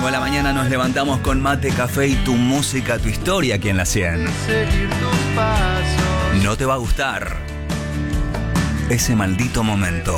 domingo a la mañana nos levantamos con mate, café y tu música, tu historia aquí en La 100. No te va a gustar ese maldito momento.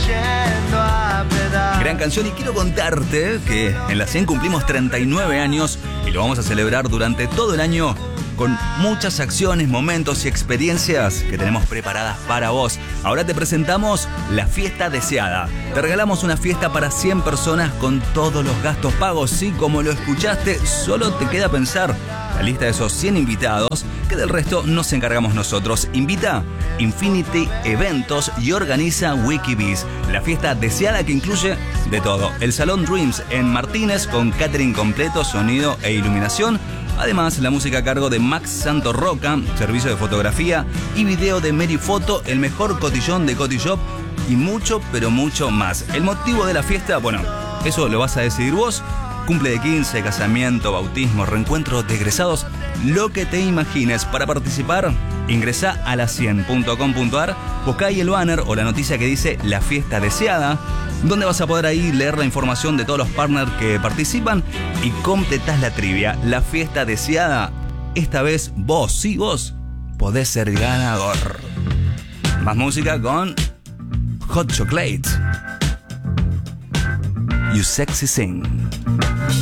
Gran canción, y quiero contarte que en La 100 cumplimos 39 años y lo vamos a celebrar durante todo el año con muchas acciones, momentos y experiencias que tenemos preparadas para vos. Ahora te presentamos la fiesta deseada. Te regalamos una fiesta para 100 personas con todos los gastos pagos. Sí, como lo escuchaste, solo te queda pensar la lista de esos 100 invitados, que del resto nos encargamos nosotros. Invita Infinity Eventos y organiza Wikibiz. La fiesta deseada que incluye de todo. El Salón Dreams en Martínez con catering completo, sonido e iluminación. Además, la música a cargo de Max Santo Roca, servicio de fotografía y video de Merifoto, el mejor cotillón de Cotillop y mucho, pero mucho más. El motivo de la fiesta, bueno, eso lo vas a decidir vos. Cumple de 15, casamiento, bautismo, reencuentro de egresados, lo que te imagines. Para participar, ingresá a la100.com.ar, buscá ahí el banner o la noticia que dice La Fiesta Deseada, donde vas a poder ahí leer la información de todos los partners que participan y completás la trivia. La Fiesta Deseada, esta vez vos, sí, vos, podés ser ganador. Más música con Hot Chocolate. You Sexy Thing.